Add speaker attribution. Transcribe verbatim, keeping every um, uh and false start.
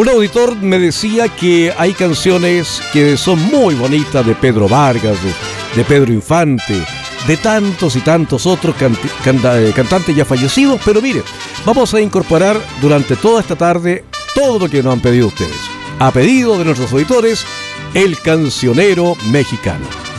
Speaker 1: Un auditor me decía que hay canciones que son muy bonitas de Pedro Vargas, de, de Pedro Infante, de tantos y tantos otros canti, canta, cantantes ya fallecidos, pero mire, vamos a incorporar durante toda esta tarde todo lo que nos han pedido ustedes. A pedido de nuestros auditores, el cancionero mexicano.